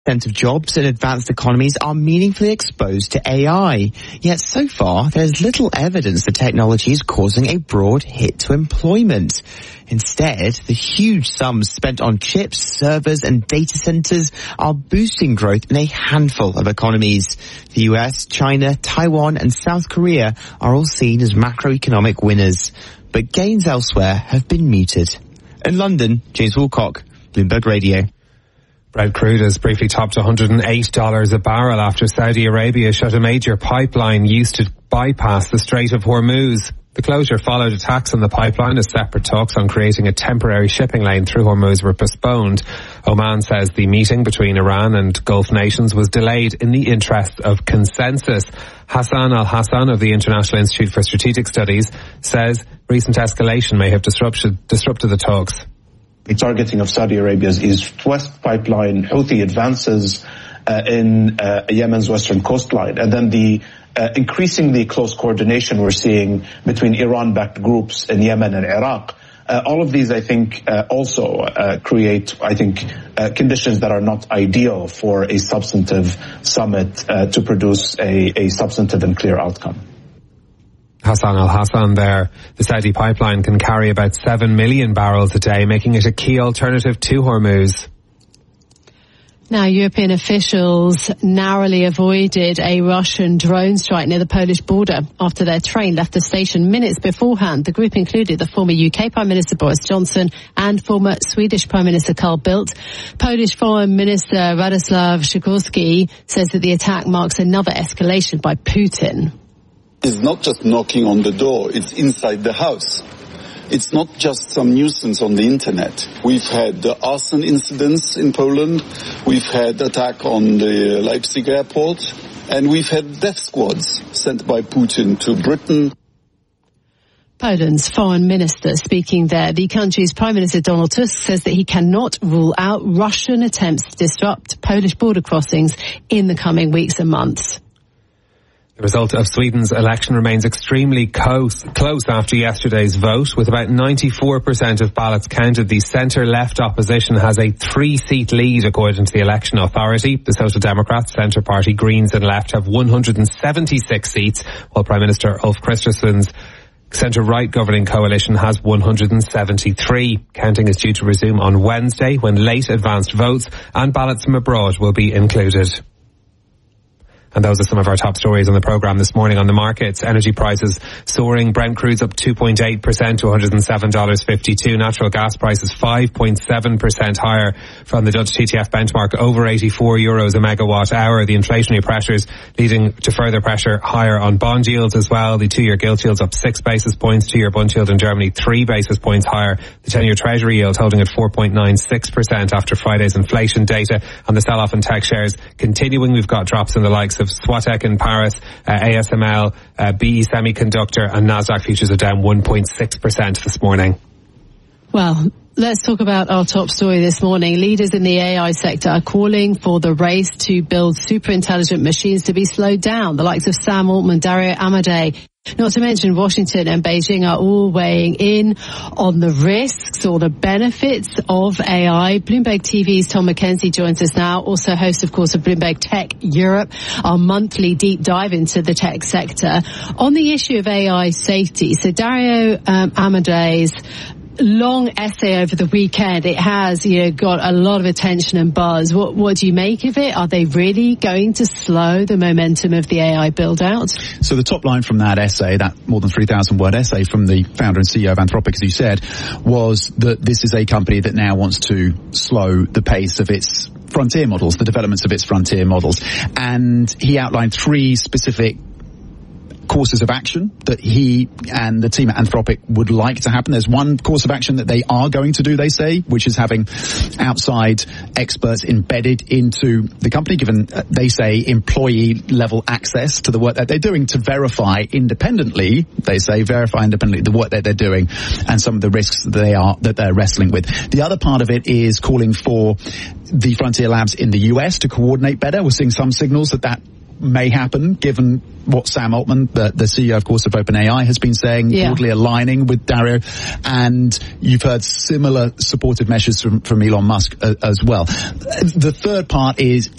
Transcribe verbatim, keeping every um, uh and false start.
percent of jobs in advanced economies are meaningfully exposed to A I. Yet so far, there's little evidence the technology is causing a broad hit to employment. Instead, the huge sums spent on chips, servers and data centers are boosting growth in a handful of economies. The U S, China, Taiwan and South Korea are all seen as macroeconomic winners. But gains elsewhere have been muted. In London, James Woolcock, Bloomberg Radio. Brent crude has briefly topped one hundred eight dollars a barrel after Saudi Arabia shut a major pipeline used to bypass the Strait of Hormuz. The closure followed attacks on the pipeline as separate talks on creating a temporary shipping lane through Hormuz were postponed. Oman says the meeting between Iran and Gulf nations was delayed in the interest of consensus. Hassan Al-Hassan of the International Institute for Strategic Studies says recent escalation may have disrupted, disrupted the talks. The targeting of Saudi Arabia's East-West pipeline, Houthi advances uh, in uh, Yemen's western coastline, and then the uh, increasingly close coordination we're seeing between Iran-backed groups in Yemen and Iraq. Uh, all of these, I think, uh, also uh, create, I think, uh, conditions that are not ideal for a substantive summit uh, to produce a, a substantive and clear outcome. Hassan Al-Hassan there. The Saudi pipeline can carry about seven million barrels a day, making it a key alternative to Hormuz. Now, European officials narrowly avoided a Russian drone strike near the Polish border after their train left the station minutes beforehand. The group included the former U K Prime Minister Boris Johnson and former Swedish Prime Minister Carl Bildt. Polish Foreign Minister Radoslaw Sikorski says that the attack marks another escalation by Putin. It's not just knocking on the door, it's inside the house. It's not just some nuisance on the internet. We've had uh, arson incidents in Poland, we've had attack on the Leipzig airport, and we've had death squads sent by Putin to Britain. Poland's foreign minister speaking there. The country's Prime Minister Donald Tusk says that he cannot rule out Russian attempts to disrupt Polish border crossings in the coming weeks and months. The result of Sweden's election remains extremely close, close after yesterday's vote. With about ninety-four percent of ballots counted, the centre-left opposition has a three-seat lead, according to the election authority. The Social Democrats, Centre Party, Greens and Left have one hundred seventy-six seats, while Prime Minister Ulf Kristersson's centre-right governing coalition has one hundred seventy-three. Counting is due to resume on Wednesday, when late advanced votes and ballots from abroad will be included. And those are some of our top stories on the programme this morning. On the markets, energy prices soaring. Brent crude's up two point eight percent to one hundred seven dollars fifty-two. Natural gas prices five point seven percent higher from the Dutch T T F benchmark, over eighty-four euros a megawatt hour. The inflationary pressures leading to further pressure higher on bond yields as well. The two-year gilt yield's up six basis points. Two-year bund yield in Germany three basis points higher. The ten-year treasury yield holding at four point nine six percent after Friday's inflation data. And the sell-off in tech shares continuing. We've got drops in the likes of Swatek in Paris, uh, A S M L, uh, B E Semiconductor and Nasdaq futures are down one point six percent this morning. Well, let's talk about our top story this morning. Leaders in the A I sector are calling for the race to build super intelligent machines to be slowed down. The likes of Sam Altman, Dario Amodei, not to mention Washington and Beijing are all weighing in on the risks or the benefits of A I. Bloomberg T V's Tom McKenzie joins us now, also host, of course, of Bloomberg Tech Europe, our monthly deep dive into the tech sector. On the issue of A I safety, so Dario um, Amodei's long essay over the weekend, it has, you know, got a lot of attention and buzz. What, what do you make of it? Are they really going to slow the momentum of the A I build-out? So the top line from that essay, that more than three thousand word essay from the founder and C E O of Anthropic, as you said, was that this is a company that now wants to slow the pace of its frontier models, the developments of its frontier models. And he outlined three specific courses of action that he and the team at Anthropic would like to happen. There's one course of action that they are going to do, they say, which is having outside experts embedded into the company, given, uh, they say, employee-level access to the work that they're doing to verify independently, they say, verify independently the work that they're doing and some of the risks that they are, that they're wrestling with. The other part of it is calling for the frontier labs in the U S to coordinate better. We're seeing some signals that that may happen, given what Sam Altman, the, the C E O, of course, of OpenAI, has been saying, yeah. broadly aligning with Dario. And you've heard similar supportive measures from, from Elon Musk uh, as well. The third part is